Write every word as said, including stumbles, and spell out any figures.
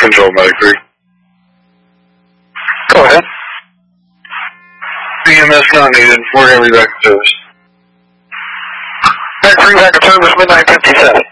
Control, Medic three. Go ahead. E M S not needed. We're going to be back in service. Medic three back in service, midnight fifty-seven.